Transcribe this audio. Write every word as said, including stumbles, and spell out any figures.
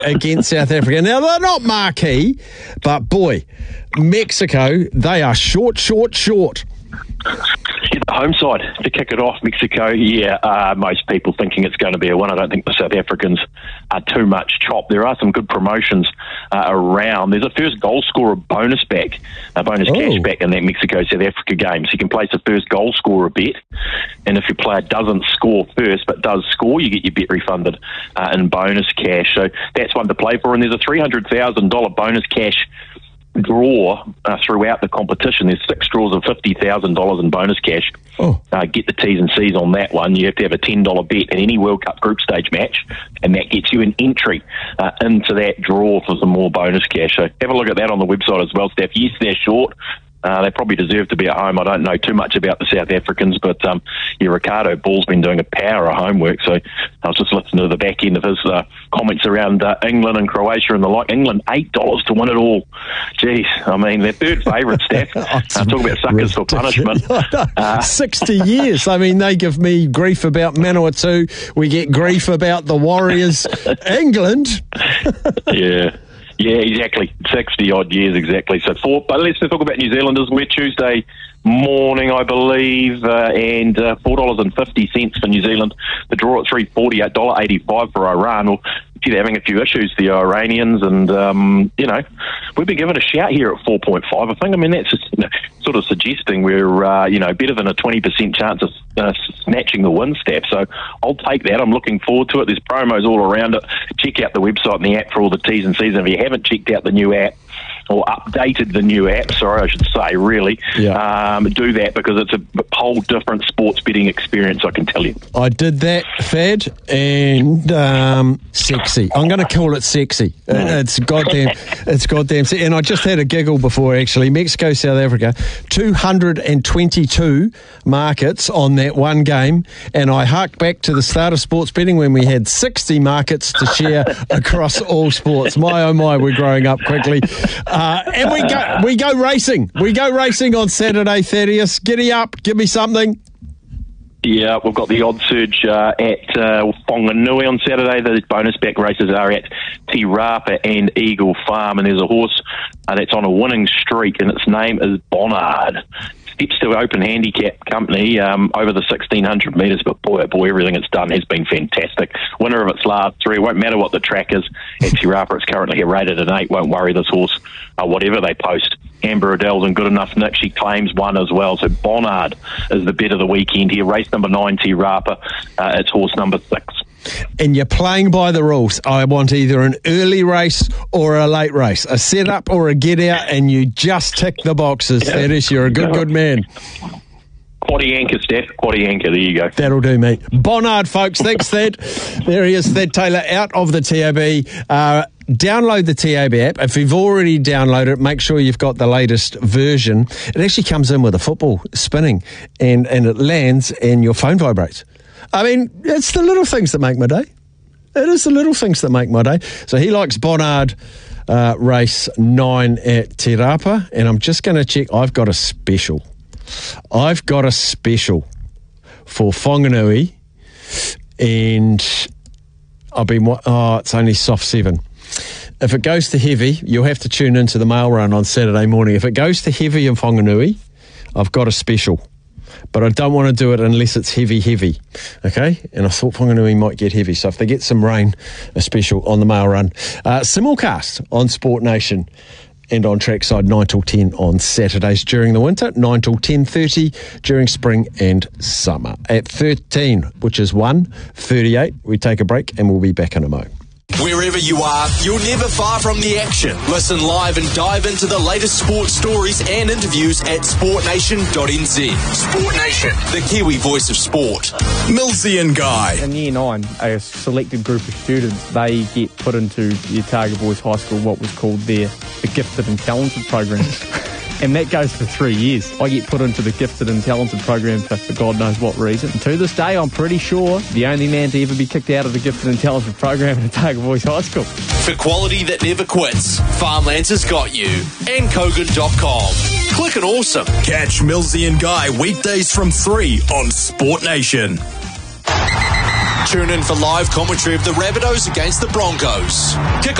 against South Africa. Now, they're not marquee, but boy, Mexico, they are short, short, short. Yeah, the home side to kick it off, Mexico. Yeah, uh, most people thinking it's going to be a win. I don't think the South Africans are too much chop. There are some good promotions uh, around. There's a first goal scorer bonus back, a bonus oh. cash back in that Mexico-South Africa game. So you can place a first goal scorer bet, and if your player doesn't score first but does score, you get your bet refunded uh, in bonus cash. So that's one to play for. And there's a three hundred thousand dollars bonus cash draw uh, throughout the competition. There's six draws of fifty thousand dollars in bonus cash. Oh. Uh, get the T's and C's on that one. You have to have a ten dollars bet in any World Cup group stage match, and that gets you an entry uh, into that draw for some more bonus cash. So have a look at that on the website as well, Steph. Yes, they're short. Uh, they probably deserve to be at home. I don't know too much about the South Africans, but um, yeah, Ricardo Ball's been doing a power of homework. So I was just listening to the back end of his uh, comments around uh, England and Croatia and the like. England, eight dollars to win it all. Jeez, I mean, they're third favourite, Steph. uh, talk about suckers for punishment. Uh, sixty years. I mean, they give me grief about Manawatu. We get grief about the Warriors. England. Yeah. Yeah, exactly. sixty-odd years, exactly. So, four, but let's talk about New Zealanders. We're Tuesday morning, I believe, uh, and uh, four dollars and fifty cents for New Zealand. The draw at three forty, one dollar eighty-five for Iran. Well, they're having a few issues, the Iranians, and, um, you know, we've been given a shout here at four point five. I think, I mean, that's just, you know, sort of suggesting we're, uh, you know, better than a twenty percent chance of uh, snatching the win, Steph. So I'll take that. I'm looking forward to it. There's promos all around it. Check out the website and the app for all the T's and C's. And if you haven't checked out the new app, or updated the new app, sorry, I should say, really, yeah. um, do that, because it's a whole different sports betting experience, I can tell you. I did that, Fed, and um, sexy. I'm going to call it sexy. It's goddamn, it's goddamn sexy. And I just had a giggle before, actually. Mexico, South Africa, two hundred twenty-two markets on that one game, and I hark back to the start of sports betting when we had sixty markets to share across all sports. My, oh my, we're growing up quickly. Uh, and we go we go racing. We go racing on Saturday, Thaddeus. Giddy up. Give me something. Yeah, we've got the odd surge uh, at uh, Whanganui on Saturday. The bonus back races are at Te Rapa and Eagle Farm. And there's a horse uh, that's on a winning streak, and its name is Bonnard. Steps to Open Handicap Company um, over the sixteen hundred metres, but boy, oh boy, everything it's done has been fantastic. Winner of its last three. It won't matter what the track is. At Te Rapa, it's currently rated an eight. Won't worry this horse, uh, whatever they post. Amber Adele's in good enough nick. She claims one as well. So Bonnard is the bet of the weekend here. Race number nine, Te Rapa. Uh, it's horse number six. And you're playing by the rules. I want either an early race or a late race, a set-up or a get-out, and you just tick the boxes. Yeah. That is, you're a good, good man. Quaddy anchor, Steph. Quaddy anchor. There you go. That'll do, mate. Bonnard, folks. Thanks, Thad. There he is, Thad Taylor, out of the T A B. Uh, download the T A B app. If you've already downloaded it, make sure you've got the latest version. It actually comes in with a football spinning, and, and it lands and your phone vibrates. I mean, it's the little things that make my day. It is the little things that make my day. So he likes Bonnard uh, race nine at Te Rapa, and I'm just going to check. I've got a special. I've got a special for Whanganui, and I've been, oh, it's only soft seven. If it goes to heavy, you'll have to tune into the mail run on Saturday morning. If it goes to heavy in Whanganui, I've got a special. But I don't want to do it unless it's heavy, heavy. Okay? And I thought Whanganui might get heavy. So if they get some rain, a special on the mail run. Uh, simulcast on Sport Nation and on Trackside nine till ten on Saturdays during the winter, nine till ten thirty during spring and summer. At thirteen, which is one thirty-eight, we take a break and we'll be back in a mo. Wherever you are, you're never far from the action. Listen live and dive into the latest sports stories and interviews at sport nation dot n z. Sport Nation, the Kiwi voice of sport. Millsy and Guy. In year nine, a selected group of students, they get put into the Otago Boys High School, what was called their the Gifted and Talented program. And that goes for three years. I get put into the Gifted and Talented program for, for God knows what reason. And to this day, I'm pretty sure the only man to ever be kicked out of the Gifted and Talented program at Otago Boys High School. For quality that never quits, Farmlands has got you. And Kogan dot com. Click and awesome. Catch Millsy and Guy weekdays from three on Sport Nation. Tune in for live commentary of the Rabbitohs against the Broncos. Kick